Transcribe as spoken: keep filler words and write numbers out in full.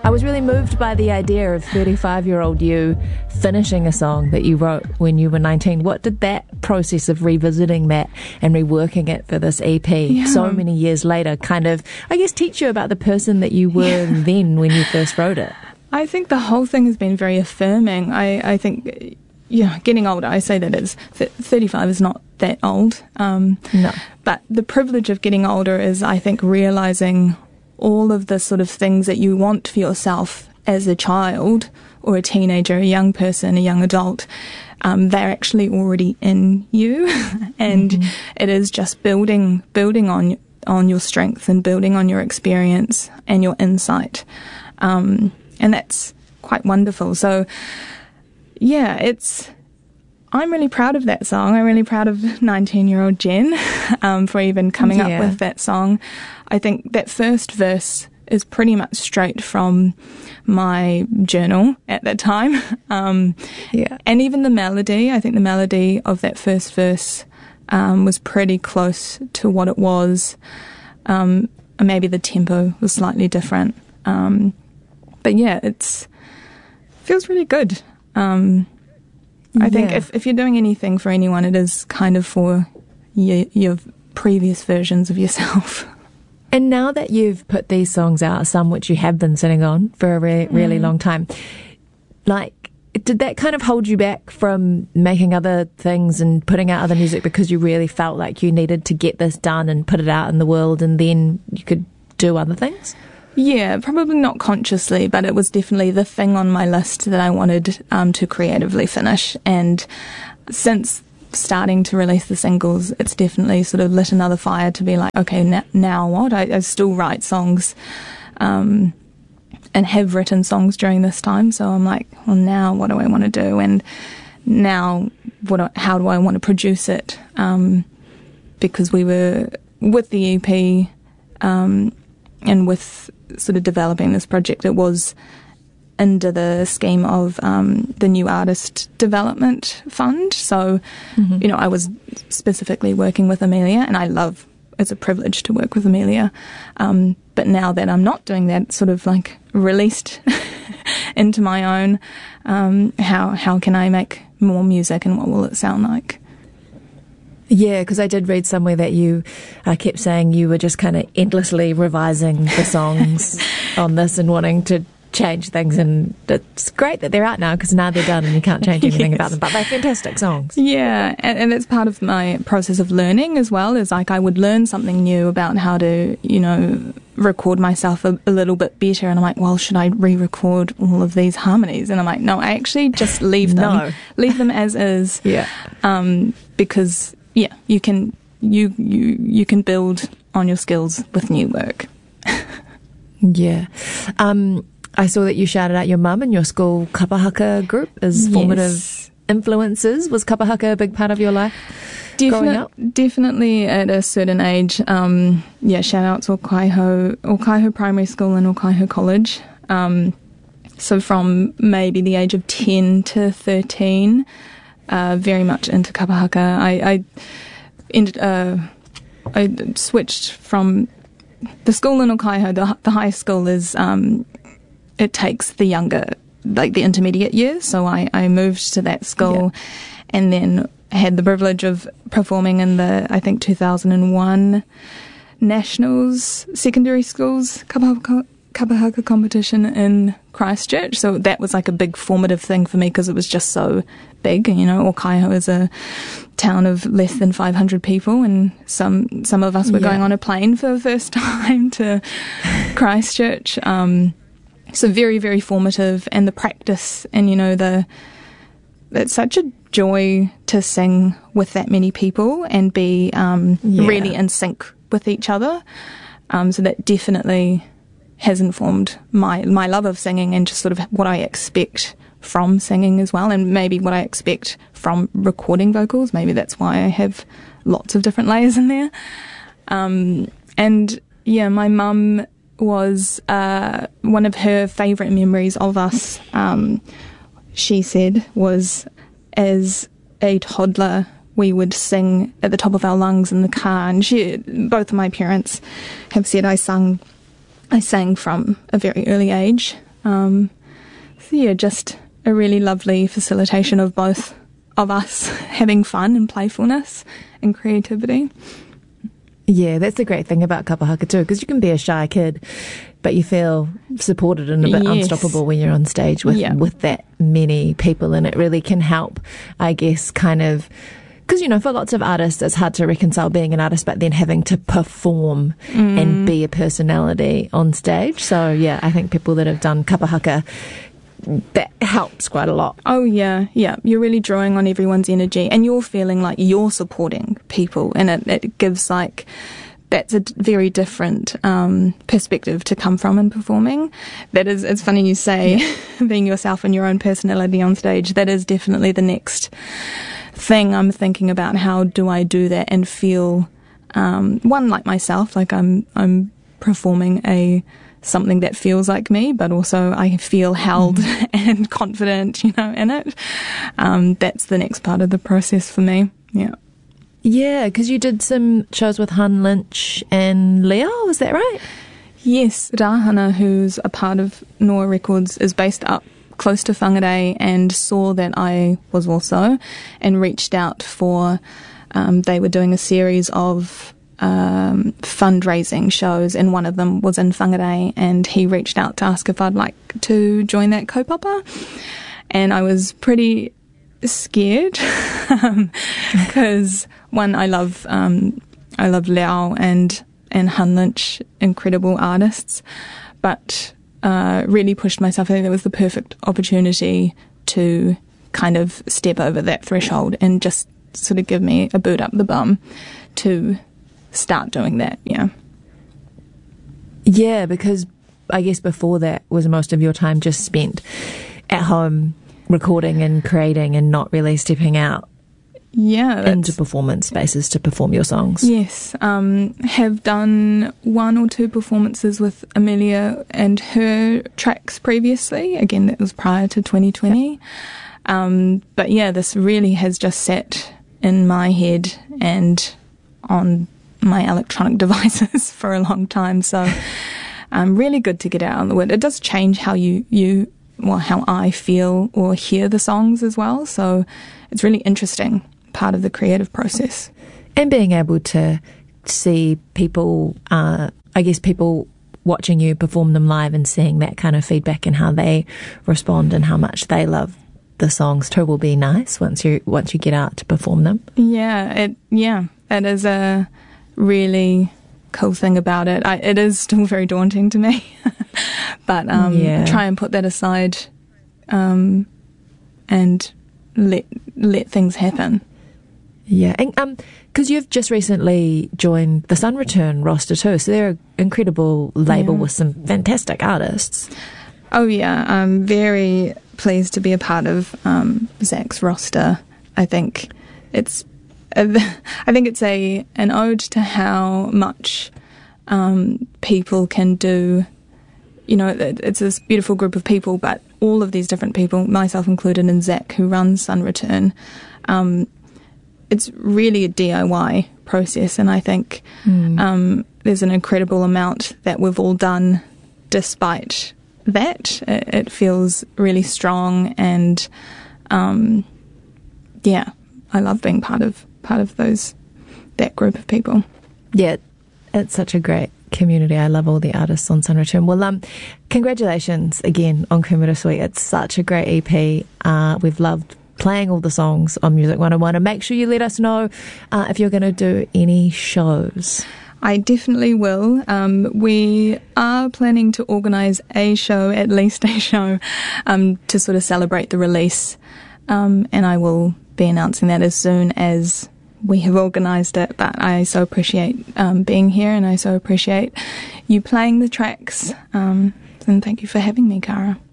I was really moved by the idea of thirty-five-year-old you finishing a song that you wrote when you were nineteen. What did that process of revisiting that and reworking it for this E P yeah. so many years later kind of, I guess, teach you about the person that you were yeah. then when you first wrote it? I think the whole thing has been very affirming. I, I think, yeah, getting older, I say that it's th- thirty-five is not that old. Um, no. But the privilege of getting older is, I think, realising all of the sort of things that you want for yourself as a child or a teenager, a young person, a young adult, um, they're actually already in you. And mm-hmm. it is just building building on on your strength and building on your experience and your insight. Um, and that's quite wonderful. So, yeah, it's... I'm really proud of that song. I'm really proud of nineteen-year-old Jen um, for even coming yeah. up with that song. I think that first verse is pretty much straight from my journal at that time. Um, yeah. And even the melody, I think the melody of that first verse um, was pretty close to what it was. Um, maybe the tempo was slightly different. Um, but yeah, it's feels really good. Um I think yeah. if, if you're doing anything for anyone, it is kind of for your, your previous versions of yourself. And now that you've put these songs out, some which you have been sitting on for a really, really mm. long time, like, did that kind of hold you back from making other things and putting out other music because you really felt like you needed to get this done and put it out in the world and then you could do other things? Yeah, probably not consciously, but it was definitely the thing on my list that I wanted um, to creatively finish. And since starting to release the singles, it's definitely sort of lit another fire to be like, okay, n- now what? I, I still write songs um, and have written songs during this time. So I'm like, well, now what do I want to do? And now what? Do, how do I want to produce it? Um, because we were, with the E P um, and with sort of developing this project, it was under the scheme of um, the New Artist Development Fund. So, mm-hmm. you know, I was specifically working with Amelia, and I love, it's a privilege to work with Amelia. Um, but now that I'm not doing that, sort of like released into my own, um, how how can I make more music and what will it sound like? Yeah, because I did read somewhere that you uh, kept saying you were just kind of endlessly revising the songs on this and wanting to change things, and it's great that they're out now because now they're done and you can't change anything yes. about them, but they're fantastic songs. Yeah, and, and that's part of my process of learning as well, is like I would learn something new about how to, you know, record myself a, a little bit better, and I'm like, well, should I re-record all of these harmonies? And I'm like, no, I actually just leave them, no. leave them as is. Yeah, um, because yeah, you can you you you can build on your skills with new work. yeah. Um, I saw that you shouted out your mum and your school kapahaka group as formative yes. influences. Was kapahaka a big part of your life Definite, growing up? Definitely at a certain age. Um, yeah, shout out to Okaiho, Okaiho Primary School and Okaiho College. Um, so from maybe the age of ten to thirteen, uh, very much into kapahaka. I, I ended, uh, I switched from the school in Okaiho. The, the high school is, um, it takes the younger, like the intermediate years. So I, I moved to that school yeah. and then had the privilege of performing in the, I think, two thousand one Nationals Secondary Schools Kapahaka, Kapahaka competition in Christchurch. So that was like a big formative thing for me because it was just so big. You know, Okaiho is a town of less than five hundred people, and some some of us were yeah. going on a plane for the first time to Christchurch. Um, so very, very formative, and the practice and, you know, the it's such a joy to sing with that many people and be um, yeah. really in sync with each other. Um, so that definitely has informed my my love of singing and just sort of what I expect from singing as well, and maybe what I expect from recording vocals. Maybe that's why I have lots of different layers in there. Um, and yeah, my mum was uh, one of her favourite memories of us, um, she said, was as a toddler we would sing at the top of our lungs in the car. And she, both of my parents have said I sung, I sang from a very early age. Um, so yeah, just a really lovely facilitation of both of us having fun and playfulness and creativity. Yeah, that's the great thing about kapa haka too, because you can be a shy kid, but you feel supported and a bit Yes. unstoppable when you're on stage with, Yeah. with that many people, and it really can help, I guess, kind of, because, you know, for lots of artists, it's hard to reconcile being an artist, but then having to perform Mm. and be a personality on stage. So, yeah, I think people that have done kapa haka, that helps quite a lot. Oh yeah, yeah. You're really drawing on everyone's energy, and you're feeling like you're supporting people, and it, it gives like that's a d- very different um, perspective to come from in performing. That is, it's funny you say being yourself and your own personality on stage. That is definitely the next thing I'm thinking about. How do I do that and feel um, one like myself, like I'm I'm performing a something that feels like me, but also I feel held mm. and confident, you know, in it. Um, that's the next part of the process for me. Yeah. Yeah, because you did some shows with Han Lynch and Leo, is that right? Yes. Rahana, who's a part of Noah Records, is based up close to Whangarei and saw that I was also and reached out for, um, they were doing a series of Um, fundraising shows, and one of them was in Whangarei, and he reached out to ask if I'd like to join that kaupapa, and I was pretty scared because one, I love um, I love Leo and and Han Lynch, incredible artists, but uh, really pushed myself. I think it was the perfect opportunity to kind of step over that threshold and just sort of give me a boot up the bum to start doing that. Yeah. Yeah, because I guess before that was most of your time just spent at home recording and creating and not really stepping out yeah, into performance spaces to perform your songs. Yes. Um, have done one or two performances with Amelia and her tracks previously. Again, that was prior to twenty twenty. Yep. Um, but yeah, this really has just sat in my head and on my electronic devices for a long time, so um, really good to get out on the word. It does change how you, you, well, how I feel or hear the songs as well, so it's really interesting part of the creative process. And being able to see people, uh, I guess people watching you perform them live and seeing that kind of feedback and how they respond and how much they love the songs too will be nice once you once you get out to perform them. Yeah, it yeah, it is a really cool thing about it. I, it is still very daunting to me, but um, yeah. try and put that aside um, and let let things happen. Yeah, and um, because you've just recently joined the Sun Return roster too, so they're an incredible label yeah. with some fantastic artists. Oh yeah, I'm very pleased to be a part of um, Zach's roster. I think it's I think it's a an ode to how much um, people can do. You know, it, it's this beautiful group of people, but all of these different people, myself included, and Zach, who runs Sun Return, um, it's really a D I Y process, and I think mm. um, there's an incredible amount that we've all done despite that. It, it feels really strong, and um, yeah, I love being part of part of those that group of people. Yeah, it's such a great community. I love all the artists on Sun Return. Well, um, congratulations again on Kumara Sweet. It's such a great E P. Uh, we've loved playing all the songs on Music one oh one, and make sure you let us know uh, if you're going to do any shows. I definitely will. Um, we are planning to organise a show, at least a show, um, to sort of celebrate the release, um, and I will be announcing that as soon as we have organised it. But I so appreciate um, being here, and I so appreciate you playing the tracks, um, and thank you for having me, Cara.